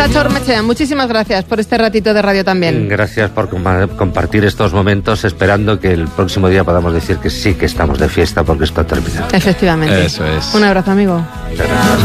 Chacho Ormechea, muchísimas gracias por este ratito de radio también. Gracias por compartir estos momentos, esperando que el próximo día podamos decir que sí que estamos de fiesta porque esto ha terminado. Efectivamente. Eso es. Un abrazo, amigo. Muchas gracias.